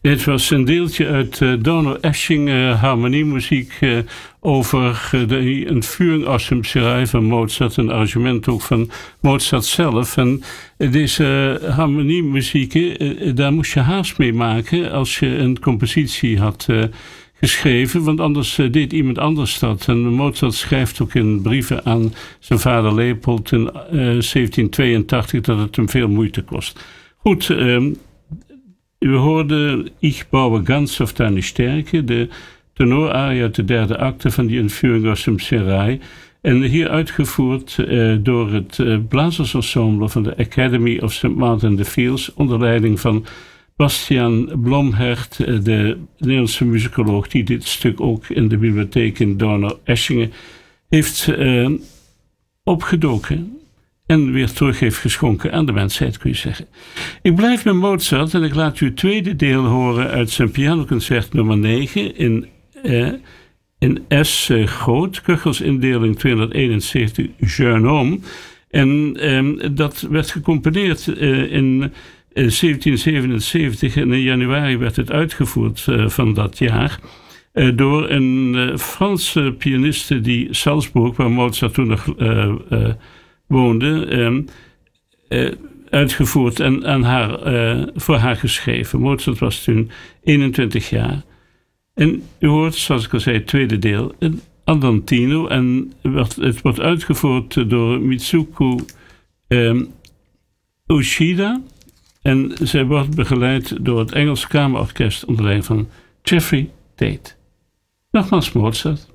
Het was een deeltje uit Donau Esching harmoniemuziek over de ontvoering aus dem Serail van Mozart. Een arrangement ook van Mozart zelf. En deze harmoniemuzieken, daar moest je haast mee maken als je een compositie had geschreven. Want anders deed iemand anders dat. En Mozart schrijft ook in brieven aan zijn vader Leopold in 1782 dat het hem veel moeite kost. Goed, u hoorde Ich baue ganz auf deine Stärke, de tenorarie uit de derde acte van die ontvoering aus dem Serail. En hier uitgevoerd door het blazersensemble van de Academy of St. Martin the Fields onder leiding van Bastiaan Blomhert, de Nederlandse muzikoloog die dit stuk ook in de bibliotheek in Donau-Eschingen heeft opgedoken. En weer terug heeft geschonken aan de mensheid, kun je zeggen. Ik blijf met Mozart en ik laat u het tweede deel horen uit zijn pianoconcert nummer 9 in S groot, Köchelsindeling 271 Jeune Homme. En dat werd gecomponeerd in 1777 en in januari werd het uitgevoerd van dat jaar. Door een Franse pianiste die Salzburg, waar Mozart toen nog woonde, uitgevoerd en voor haar geschreven. Mozart was toen 21 jaar. En u hoort, zoals ik al zei, het tweede deel, een Andantino. En het wordt uitgevoerd door Mitsuko Ushida. En zij wordt begeleid door het Engels Kamerorkest onder leiding van Jeffrey Tate. Nogmaals Mozart.